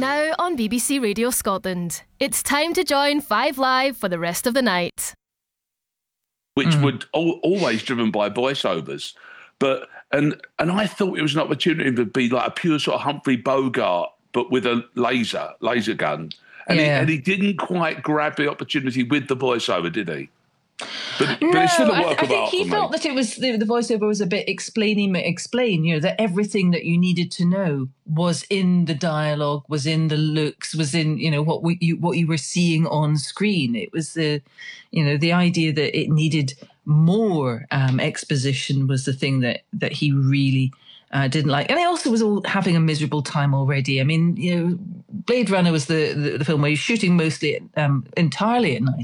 Now on BBC Radio Scotland, it's time to join Five Live for the rest of the night. Which were always driven by voiceovers. But and I thought it was an opportunity to be like a pure sort of Humphrey Bogart, but with a laser gun. And he didn't quite grab the opportunity with the voiceover, did he? But it's still a work of art. I think he felt that it was the voiceover was a bit explain, that everything that you needed to know was in the dialogue, was in the looks, was in what you were seeing on screen. It was the idea that it needed more exposition was the thing that he really didn't like. And he also was all having a miserable time already. I mean, Blade Runner was the film where you're shooting mostly entirely at night.